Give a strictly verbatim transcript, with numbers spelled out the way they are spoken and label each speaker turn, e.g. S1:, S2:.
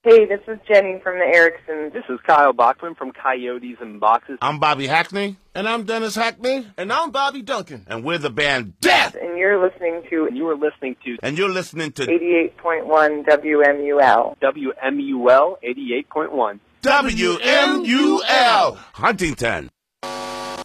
S1: Hey, this is Jenny from the Ericksons.
S2: This is Kyle Bachman from Coyotes and Boxes.
S3: I'm Bobby Hackney.
S4: And I'm Dennis Hackney.
S5: And I'm Bobby Duncan.
S3: And we're the band Death.
S1: And you're listening to...
S2: And you are listening to...
S3: And you're listening to...
S1: eighty-eight point one W M U L.
S2: W M U L eighty-eight point one.
S3: W M U L Huntington.